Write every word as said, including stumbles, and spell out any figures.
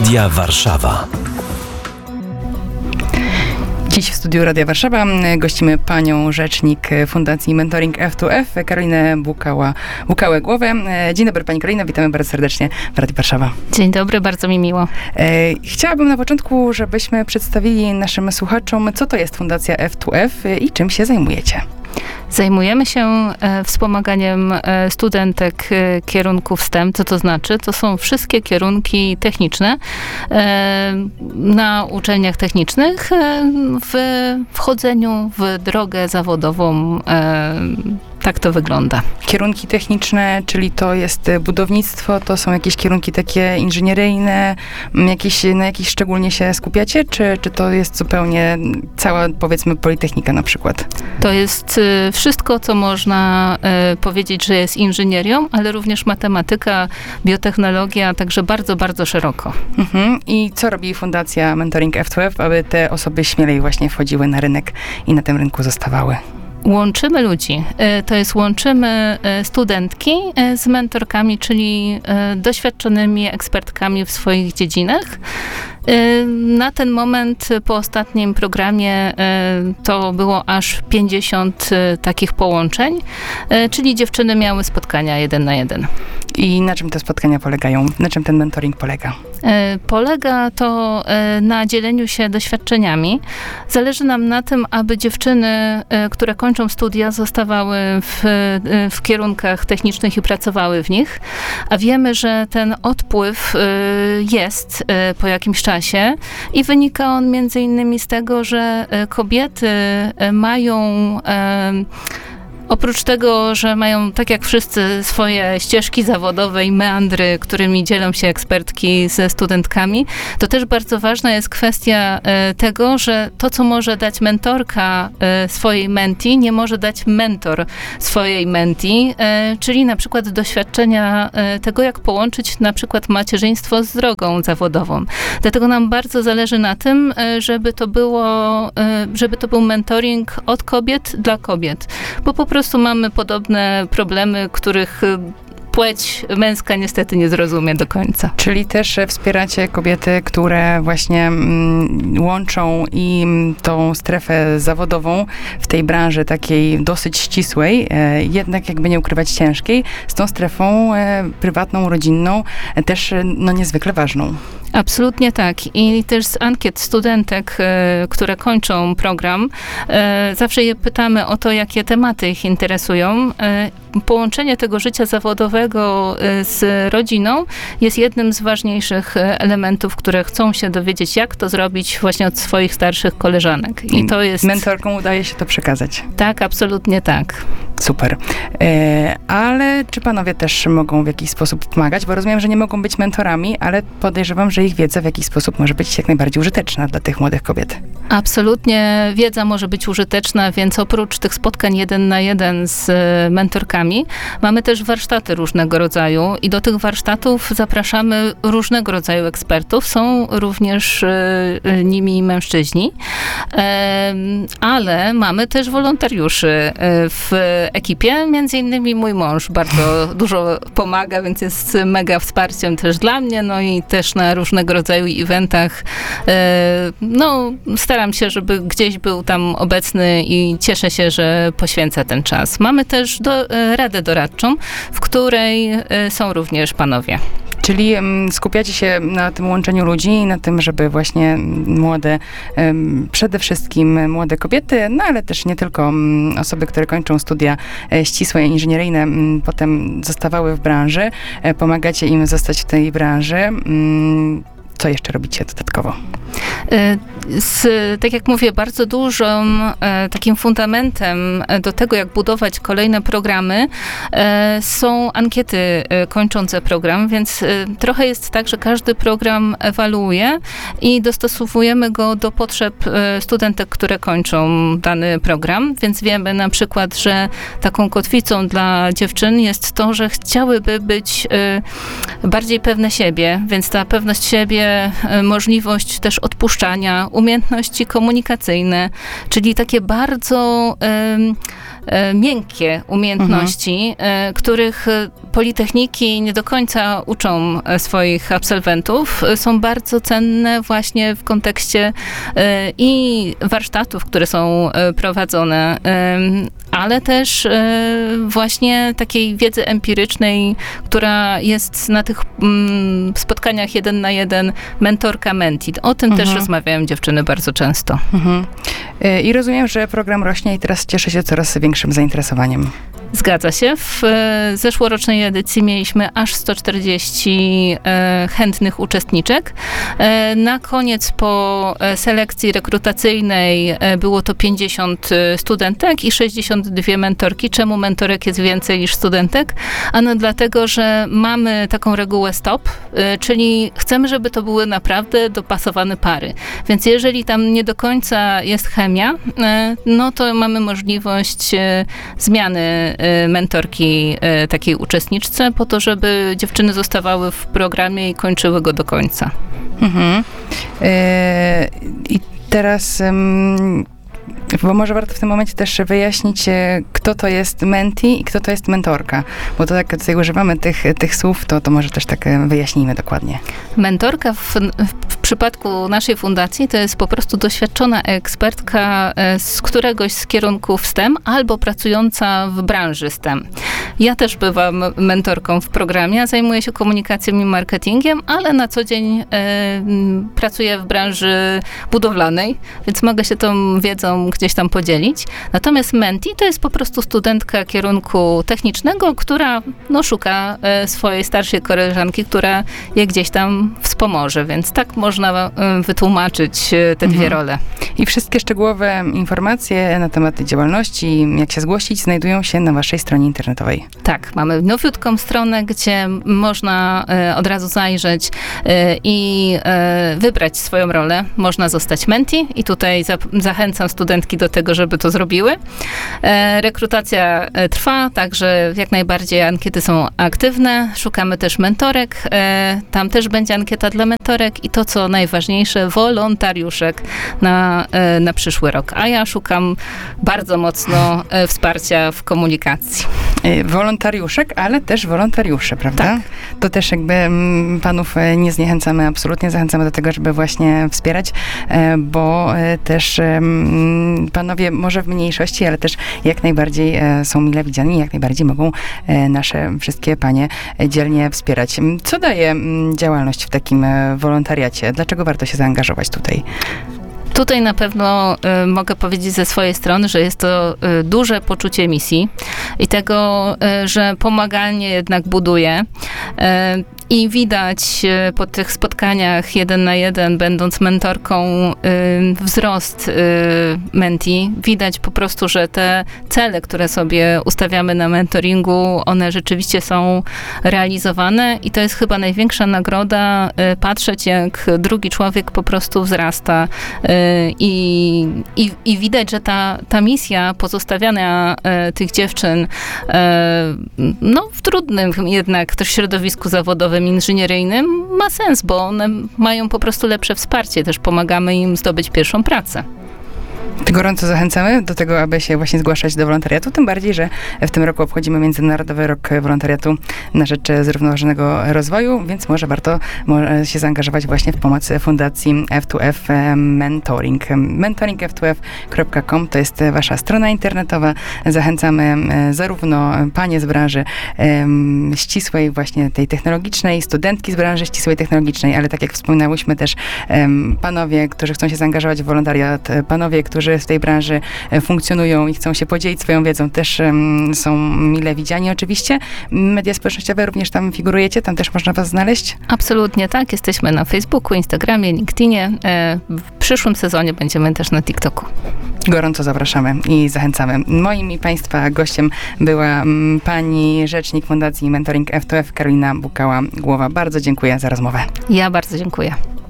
Radia Warszawa. Dziś w studiu Radia Warszawa gościmy panią rzecznik Fundacji Mentoring F dwa F, Karolinę Bukała, Bukałę-Głowę. Dzień dobry pani Karolina, witamy bardzo serdecznie w Radiu Warszawa. Dzień dobry, bardzo mi miło. Chciałabym na początku, żebyśmy przedstawili naszym słuchaczom, co to jest Fundacja F dwa F i czym się zajmujecie. Zajmujemy się e, wspomaganiem e, studentek e, kierunków S T E M. Co to znaczy? To są wszystkie kierunki techniczne e, na uczelniach technicznych e, w wchodzeniu w drogę zawodową. E, tak to wygląda. Kierunki techniczne, czyli to jest budownictwo, to są jakieś kierunki takie inżynieryjne, jakieś, na jakich szczególnie się skupiacie, czy, czy to jest zupełnie cała, powiedzmy, politechnika na przykład? To jest y, wszystko, co można y, powiedzieć, że jest inżynierią, ale również matematyka, biotechnologia, także bardzo, bardzo szeroko. Mhm. I co robi Fundacja Mentoring F dwa F, aby te osoby śmielej właśnie wchodziły na rynek i na tym rynku zostawały? Łączymy ludzi. To jest łączymy studentki z mentorkami, czyli doświadczonymi ekspertkami w swoich dziedzinach. Na ten moment po ostatnim programie to było aż pięćdziesiąt takich połączeń, czyli dziewczyny miały spotkania jeden na jeden. I na czym te spotkania polegają? Na czym ten mentoring polega? Polega to na dzieleniu się doświadczeniami. Zależy nam na tym, aby dziewczyny, które kończą studia, zostawały w, w kierunkach technicznych i pracowały w nich. A wiemy, że ten odpływ jest po jakimś czasie i wynika on między innymi z tego, że kobiety mają oprócz tego, że mają, tak jak wszyscy, swoje ścieżki zawodowe i meandry, którymi dzielą się ekspertki ze studentkami, to też bardzo ważna jest kwestia e, tego, że to, co może dać mentorka e, swojej mentee, nie może dać mentor swojej mentee, e, czyli na przykład doświadczenia e, tego, jak połączyć na przykład macierzyństwo z drogą zawodową. Dlatego nam bardzo zależy na tym, e, żeby to było, e, żeby to był mentoring od kobiet dla kobiet, bo po prostu Po prostu mamy podobne problemy, których płeć męska niestety nie zrozumie do końca. Czyli też wspieracie kobiety, które właśnie mm, łączą i tą strefę zawodową w tej branży takiej dosyć ścisłej, e, jednak jakby nie ukrywać ciężkiej, z tą strefą e, prywatną, rodzinną, e, też no niezwykle ważną. Absolutnie tak. I też z ankiet studentek, e, które kończą program, e, zawsze je pytamy o to, jakie tematy ich interesują. E, połączenie tego życia zawodowego e, z rodziną jest jednym z ważniejszych elementów, które chcą się dowiedzieć, jak to zrobić właśnie od swoich starszych koleżanek. I to jest... Mentorkom udaje się to przekazać. Tak, absolutnie tak. Super. E, ale czy panowie też mogą w jakiś sposób pomagać? Bo rozumiem, że nie mogą być mentorami, ale podejrzewam, że ich wiedza w jakiś sposób może być jak najbardziej użyteczna dla tych młodych kobiet. Absolutnie wiedza może być użyteczna, więc oprócz tych spotkań jeden na jeden z mentorkami, mamy też warsztaty różnego rodzaju i do tych warsztatów zapraszamy różnego rodzaju ekspertów. Są również y, nimi mężczyźni, e, ale mamy też wolontariuszy w ekipie. Między innymi mój mąż bardzo dużo pomaga, więc jest mega wsparciem też dla mnie, no i też na różnego rodzaju eventach. E, no, staram się, żeby gdzieś był tam obecny i cieszę się, że poświęca ten czas. Mamy też do, radę doradczą, w której są również panowie. Czyli skupiacie się na tym łączeniu ludzi i na tym, żeby właśnie młode, przede wszystkim młode kobiety, no ale też nie tylko osoby, które kończą studia ścisłe, inżynieryjne, potem zostawały w branży. Pomagacie im zostać w tej branży. Co jeszcze robicie dodatkowo? Z, tak jak mówię, bardzo dużym e, takim fundamentem do tego, jak budować kolejne programy, e, są ankiety e, kończące program, więc e, trochę jest tak, że każdy program ewaluuje i dostosowujemy go do potrzeb e, studentek, które kończą dany program, więc wiemy na przykład, że taką kotwicą dla dziewczyn jest to, że chciałyby być e, bardziej pewne siebie, więc ta pewność siebie, e, możliwość też odpuszczania, umiejętności komunikacyjne, czyli takie bardzo um, e, miękkie umiejętności, e, których politechniki nie do końca uczą e, swoich absolwentów, e, są bardzo cenne właśnie w kontekście e, i warsztatów, które są e, prowadzone, e, ale też e, właśnie takiej wiedzy empirycznej, która jest na tych mm, spotkaniach jeden na jeden, mentorka menti. O tym Mhm. też rozmawiają dziewczyny bardzo często. Mhm. Y, I rozumiem, że program rośnie i teraz cieszy się coraz większym zainteresowaniem. Zgadza się. W e, zeszłorocznej edycji mieliśmy aż sto czterdzieści e, chętnych uczestniczek. E, na koniec po e, selekcji rekrutacyjnej e, było to pięćdziesiąt studentek i sześćdziesiąt dwie mentorki. Czemu mentorek jest więcej niż studentek? Ano dlatego, że mamy taką regułę stop, e, czyli chcemy, żeby to były naprawdę dopasowane pary. Więc jeżeli tam nie do końca jest chemia, e, no to mamy możliwość e, zmiany mentorki takiej uczestniczce po to, żeby dziewczyny zostawały w programie i kończyły go do końca. Mhm. Y, I teraz... ym, Bo może warto w tym momencie też wyjaśnić, e, kto to jest menti i kto to jest mentorka. Bo to jak tutaj używamy tych, tych słów, to, to może też tak e, wyjaśnijmy dokładnie. Mentorka w, w przypadku naszej fundacji to jest po prostu doświadczona ekspertka e, z któregoś z kierunków S T E M albo pracująca w branży S T E M. Ja też bywam mentorką w programie, zajmuję się komunikacją i marketingiem, ale na co dzień e, m, pracuję w branży budowlanej, więc mogę się tą wiedzą gdzieś tam podzielić. Natomiast menti to jest po prostu studentka kierunku technicznego, która no, szuka e, swojej starszej koleżanki, która je gdzieś tam wspomoże, więc tak można e, wytłumaczyć e, te dwie Mhm. role. I wszystkie szczegółowe informacje na temat tej działalności, jak się zgłosić, znajdują się na waszej stronie internetowej. Tak, mamy nowiutką stronę, gdzie można e, od razu zajrzeć e, i e, wybrać swoją rolę. Można zostać menti i tutaj za, zachęcam studentki do tego, żeby to zrobiły. E, rekrutacja e, trwa, także jak najbardziej ankiety są aktywne. Szukamy też mentorek. E, tam też będzie ankieta dla mentorek i to, co najważniejsze, wolontariuszek na, e, na przyszły rok. A ja szukam bardzo mocno e, wsparcia w komunikacji. Y, Wolontariuszek, ale też wolontariusze, prawda? Tak. To też jakby mm, panów e, nie zniechęcamy, absolutnie zachęcamy do tego, żeby właśnie wspierać, e, bo e, też em, panowie może w mniejszości, ale też jak najbardziej e, są mile widziani, jak najbardziej mogą e, nasze wszystkie panie e, dzielnie wspierać. M, Co daje m, działalność w takim e, wolontariacie? Dlaczego warto się zaangażować tutaj? Tutaj na pewno y, mogę powiedzieć ze swojej strony, że jest to y, duże poczucie misji i tego, y, że pomagalnie jednak buduje. Y, I widać y, po tych spotkaniach jeden na jeden, będąc mentorką, y, wzrost y, menti. Widać po prostu, że te cele, które sobie ustawiamy na mentoringu, one rzeczywiście są realizowane i to jest chyba największa nagroda, y, patrzeć jak drugi człowiek po prostu wzrasta y, i, i, i widać, że ta, ta misja pozostawiania y, tych dziewczyn y, no, w trudnym jednak też środowisku zawodowym, inżynieryjnym ma sens, bo one mają po prostu lepsze wsparcie. Też pomagamy im zdobyć pierwszą pracę. Gorąco zachęcamy do tego, aby się właśnie zgłaszać do wolontariatu, tym bardziej, że w tym roku obchodzimy Międzynarodowy Rok Wolontariatu na rzecz zrównoważonego rozwoju, więc może warto może się zaangażować właśnie w pomoc Fundacji F dwa F Mentoring. mentoring f dwa f kropka com to jest wasza strona internetowa. Zachęcamy zarówno panie z branży um, ścisłej, właśnie tej technologicznej, studentki z branży ścisłej technologicznej, ale tak jak wspominałyśmy też um, panowie, którzy chcą się zaangażować w wolontariat, panowie, którzy w tej branży funkcjonują i chcą się podzielić swoją wiedzą, też um, są mile widziani oczywiście. Media społecznościowe również tam figurujecie, tam też można was znaleźć? Absolutnie tak, jesteśmy na Facebooku, Instagramie, LinkedInie. W przyszłym sezonie będziemy też na TikToku. Gorąco zapraszamy i zachęcamy. Moim i państwa gościem była m, pani rzecznik Fundacji Mentoring F dwa F, Karolina Bukała-Głowa. Bardzo dziękuję za rozmowę. Ja bardzo dziękuję.